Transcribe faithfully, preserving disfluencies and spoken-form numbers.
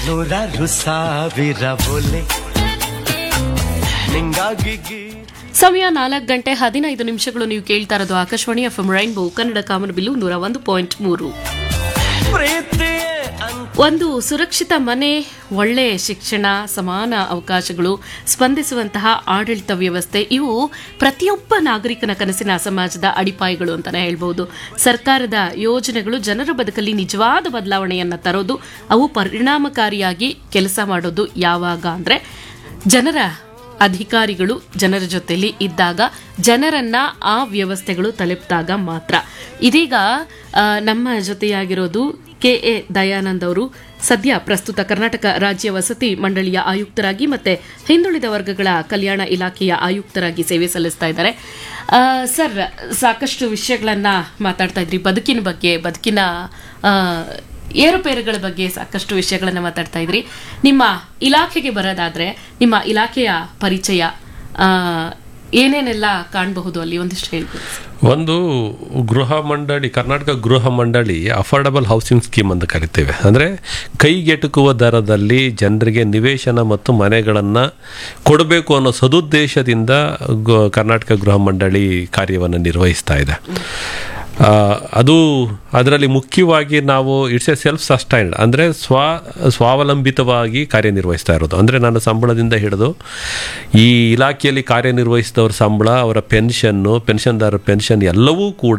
ನೂರಾರು ಸಾವಿರ ಬೋಲೆ ನಿಂಗಾಗಿ ಸಮಯ ನಾಲ್ಕು ಗಂಟೆ ಹದಿನೈದು ನಿಮಿಷಗಳು. ನೀವು ಕೇಳ್ತಾ ಇರೋದು ಆಕಾಶವಾಣಿ ಎಫ್ಎಂ ರೈನ್ಬೋ ಕನ್ನಡ ಕಾಮನಬಿಲ್ಲು ನೂರ ಒಂದು ಪಾಯಿಂಟ್ ಮೂರು. ಒಂದು ಸುರಕ್ಷಿತ ಮನೆ, ಒಳ್ಳೆ ಶಿಕ್ಷಣ, ಸಮಾನ ಅವಕಾಶಗಳು, ಸ್ಪಂದಿಸುವಂತಹ ಆಡಳಿತ ವ್ಯವಸ್ಥೆ, ಇವು ಪ್ರತಿಯೊಬ್ಬ ನಾಗರಿಕನ ಕನಸಿನ ಸಮಾಜದ ಅಡಿಪಾಯಗಳು ಅಂತಾನೆ ಹೇಳ್ಬಹುದು. ಸರ್ಕಾರದ ಯೋಜನೆಗಳು ಜನರ ಬದುಕಲ್ಲಿ ನಿಜವಾದ ಬದಲಾವಣೆಯನ್ನ ತರೋದು, ಅವು ಪರಿಣಾಮಕಾರಿಯಾಗಿ ಕೆಲಸ ಮಾಡೋದು ಯಾವಾಗ ಅಂದ್ರೆ ಜನರ ಅಧಿಕಾರಿಗಳು ಜನರ ಜೊತೆಲಿ ಇದ್ದಾಗ, ಜನರನ್ನ ಆ ವ್ಯವಸ್ಥೆಗಳು ತಲುಪಿದಾಗ ಮಾತ್ರ. ಇದೀಗ ನಮ್ಮ ಜೊತೆಯಾಗಿರೋದು ಕೆ ಎ ದಯಾನಂದ್ ಅವರು. ಸದ್ಯ ಪ್ರಸ್ತುತ ಕರ್ನಾಟಕ ರಾಜ್ಯ ವಸತಿ ಮಂಡಳಿಯ ಆಯುಕ್ತರಾಗಿ ಮತ್ತೆ ಹಿಂದುಳಿದ ವರ್ಗಗಳ ಕಲ್ಯಾಣ ಇಲಾಖೆಯ ಆಯುಕ್ತರಾಗಿ ಸೇವೆ ಸಲ್ಲಿಸ್ತಾ ಇದ್ದಾರೆ. ಸರ್, ಸಾಕಷ್ಟು ವಿಷಯಗಳನ್ನ ಮಾತಾಡ್ತಾ ಇದ್ರಿ, ಬದುಕಿನ ಬಗ್ಗೆ, ಬದುಕಿನ ಏರುಪೇರುಗಳ ಬಗ್ಗೆ ಸಾಕಷ್ಟು ವಿಷಯಗಳನ್ನ ಮಾತಾಡ್ತಾ ಇದ್ರಿ. ನಿಮ್ಮ ಇಲಾಖೆಗೆ ಬರೋದಾದ್ರೆ ನಿಮ್ಮ ಇಲಾಖೆಯ ಪರಿಚಯ ಏನೇನೆಲ್ಲ ಕಾಣಬಹುದು ಅಲ್ಲಿ ಒಂದಿಷ್ಟು ಹೇಳ್ಬೋದು. ಒಂದು ಗೃಹ ಮಂಡಳಿ, ಕರ್ನಾಟಕ ಗೃಹ ಮಂಡಳಿ ಅಫೋರ್ಡಬಲ್ ಹೌಸಿಂಗ್ ಸ್ಕೀಮ್ ಅಂತ ಕರಿತೇವೆ. ಅಂದರೆ ಕೈಗೆಟುಕುವ ದರದಲ್ಲಿ ಜನರಿಗೆ ನಿವೇಶನ ಮತ್ತು ಮನೆಗಳನ್ನು ಕೊಡಬೇಕು ಅನ್ನೋ ಸದುದ್ದೇಶದಿಂದ ಕರ್ನಾಟಕ ಗೃಹ ಮಂಡಳಿ ಕಾರ್ಯವನ್ನು ನಿರ್ವಹಿಸ್ತಾ ಇದೆ. ಅದು ಅದರಲ್ಲಿ ಮುಖ್ಯವಾಗಿ ನಾವು ಇಟ್ಸ್ ಎ ಸೆಲ್ಫ್ ಸಸ್ಟೈನ್ಡ್, ಅಂದರೆ ಸ್ವ ಸ್ವಾವಲಂಬಿತವಾಗಿ ಕಾರ್ಯನಿರ್ವಹಿಸ್ತಾ ಇರೋದು. ಅಂದರೆ ನನ್ನ ಸಂಬಳದಿಂದ ಹಿಡಿದು ಈ ಇಲಾಖೆಯಲ್ಲಿ ಕಾರ್ಯನಿರ್ವಹಿಸಿದವ್ರ ಸಂಬಳ, ಅವರ ಪೆನ್ಷನ್ನು, ಪೆನ್ಷನ್ದಾರರ ಪೆನ್ಷನ್ ಎಲ್ಲವೂ ಕೂಡ